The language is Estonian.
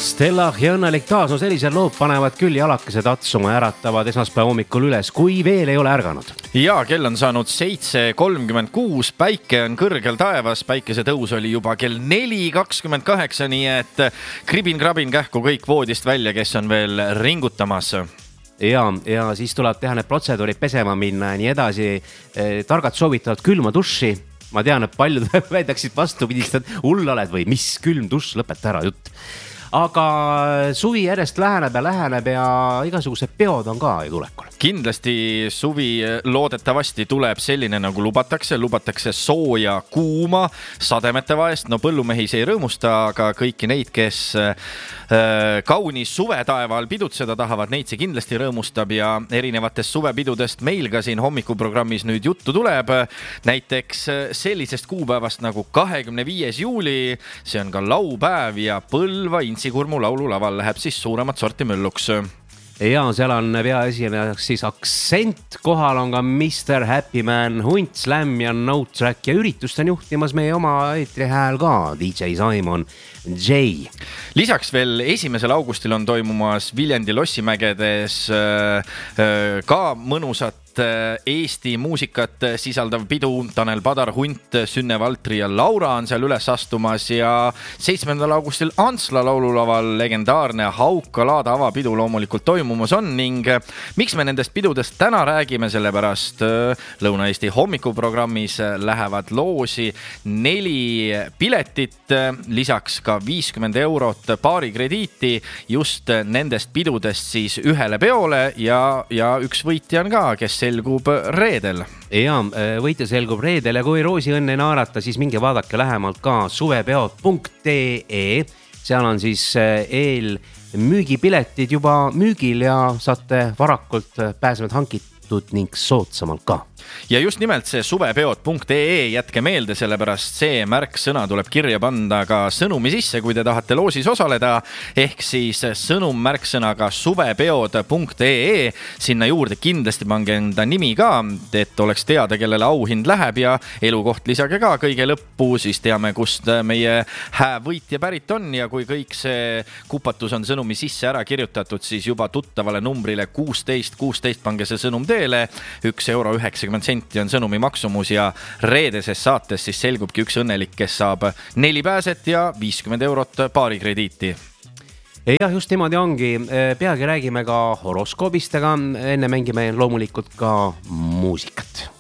Stella ja õnnelik taas, no sellised lood panevad küll jalakese tatsuma ja äratavad esmaspäeva hommikul üles, kui veel ei ole ärganud. Ja kell on saanud 7.36, päike on kõrgel taevas, päikese tõus oli juba kell 4.28, nii et kribin-krabin kähku kõik voodist välja, kes on veel ringutamas. Ja siis tuleb teha need protseduurid pesema minna ja nii edasi. Targad soovitavad külma duši. Ma tean, et paljud väidaksid vastupidist, et hull oled või mis külm duš, lõpeta ära jutt. Aga suvi järjest läheneb ja igasugused peod on ka tulekul. Kindlasti suvi loodetavasti tuleb selline, nagu lubatakse sooja, kuuma, sademete vaest. No põllumehi see ei rõõmusta, aga kõiki neid, kes kaunis suvetaeval pidutseda tahavad, neid see kindlasti rõõmustab ja erinevatest suvepidudest meil ka siin hommikuprogrammis nüüd juttu tuleb. Näiteks sellisest kuupäevast nagu 25. juuli, see on ka laupäev ja Põlva Intsikurmu laululaval läheb siis suuremat sorti mölluks. Ja seal on peaesinejaks siis Aktsent, kohal on ka Mr. Happy Man, Hunt, Slam ja No Track ja üritust on juhtimas meie oma eetrihääl ka, DJ Simon J. Lisaks veel 1. augustil on toimumas Viljandi Lossimägedes ka mõnusat Eesti muusikat sisaldav pidu. Tanel Padar, Hunt, Sünne Valtri ja Laura on seal üles astumas ja 7. augustil Antsla laululaval legendaarne Hauka Laada avapidu loomulikult toimumas on ning miks me nendest pidudest täna räägime, sellepärast Lõuna-Eesti hommikuprogrammis lähevad loosi 4 piletit, lisaks ka 50 eurot paarikrediiti just nendest pidudest siis ühele peole ja üks võitja on ka, kes selgub reedel. Ja võitja selgub reedel ja kui Roosi õnne naarata, siis minge vaadake lähemalt ka suvepeod.ee. Seal on siis eelmüügipiletid juba müügil ja saate varakult pääsenud hankitud ning soodsamalt ka. Ja just nimelt see suvepeod.ee jätke meelde, sellepärast see märksõna tuleb kirja panda ka sõnumi sisse, kui te tahate loosis osaleda, ehk siis sõnum märksõnaga suvepeod.ee. Sinna juurde kindlasti pange enda nimi ka, et oleks teada, kellele auhind läheb ja elukoht lisage ka kõige lõppu, siis teame, kust meie võitja pärit on ja kui kõik see kupatus on sõnumi sisse ära kirjutatud, siis juba tuttavale numbrile 16 pange see sõnum teele, 1,90 € on sõnumi maksumus ja reedeses saates siis selgubki üks õnnelik, kes saab 4 pääset ja 50 eurot paarikrediiti. Ja just niimoodi ongi, peagi räägime ka horoskoobist, aga enne mängime loomulikult ka muusikat.